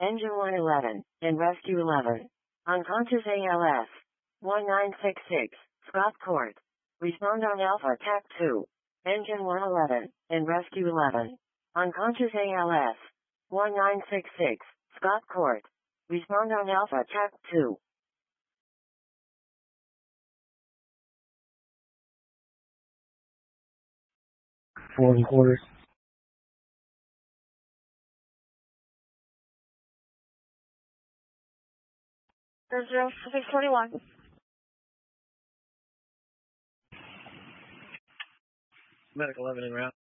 Engine 111, and Rescue 11. Unconscious ALS. 1966, Scott Court. Respond on Alpha TAC 2. Engine 111, and Rescue 11. Unconscious ALS. 1966, Scott Court. Respond on Alpha TAC 2. 4 1/4. There's 0641. Medic 11 en route.